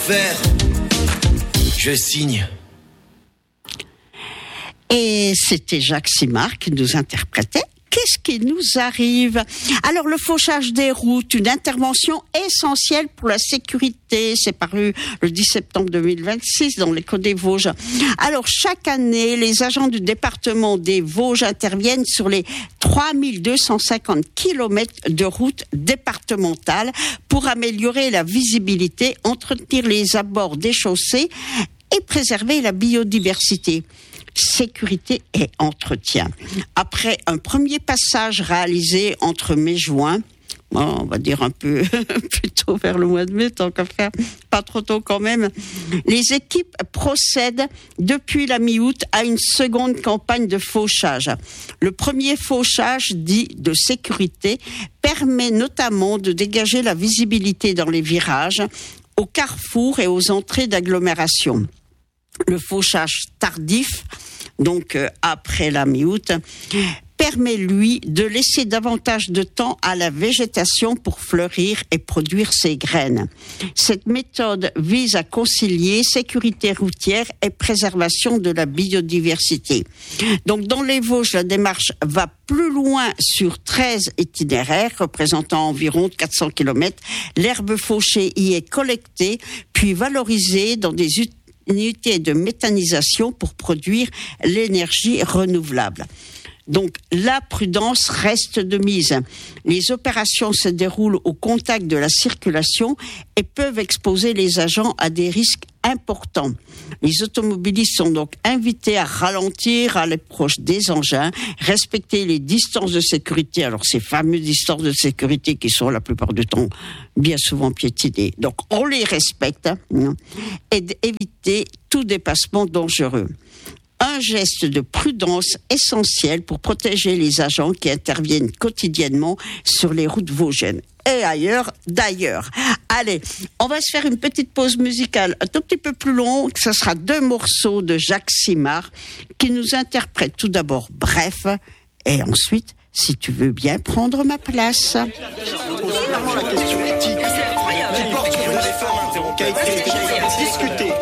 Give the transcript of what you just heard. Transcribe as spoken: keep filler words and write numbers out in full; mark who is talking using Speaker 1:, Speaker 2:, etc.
Speaker 1: Faire, je signe.
Speaker 2: Et c'était Jacques Simard qui nous interprétait. Qu'est-ce qui nous arrive? Alors, le fauchage des routes, une intervention essentielle pour la sécurité. C'est paru le dix septembre deux mille vingt-six dans l'Écho des Vosges. Alors, chaque année, les agents du département des Vosges interviennent sur les trois mille deux cent cinquante kilomètres de routes départementales pour améliorer la visibilité, entretenir les abords des chaussées et préserver la biodiversité. Sécurité et entretien. Après un premier passage réalisé entre mai et juin, bon, on va dire un peu plutôt vers le mois de mai, tant qu'à faire, pas trop tôt quand même, les équipes procèdent depuis la mi-août à une seconde campagne de fauchage. Le premier fauchage, dit de sécurité, permet notamment de dégager la visibilité dans les virages, aux carrefours et aux entrées d'agglomération. Le fauchage tardif, donc euh, après la mi-août, permet, lui, de laisser davantage de temps à la végétation pour fleurir et produire ses graines. Cette méthode vise à concilier sécurité routière et préservation de la biodiversité. Donc, dans les Vosges, la démarche va plus loin sur treize itinéraires, représentant environ quatre cents kilomètres. L'herbe fauchée y est collectée, puis valorisée dans des unités unité de méthanisation pour produire l'énergie renouvelable. Donc, la prudence reste de mise. Les opérations se déroulent au contact de la circulation et peuvent exposer les agents à des risques importants. Les automobilistes sont donc invités à ralentir à l'approche des engins, respecter les distances de sécurité, alors ces fameuses distances de sécurité qui sont la plupart du temps bien souvent piétinées. Donc, on les respecte, hein, et d'éviter tout dépassement dangereux. Un geste de prudence essentiel pour protéger les agents qui interviennent quotidiennement sur les routes vosgiennes et ailleurs d'ailleurs. Allez, on va se faire une petite pause musicale un tout petit peu plus longue. Ce sera deux morceaux de Jacques Simard qui nous interprète tout d'abord Bref et ensuite, si tu veux bien prendre ma place.
Speaker 1: La question éthique qui porte sur les femmes qui a été discutée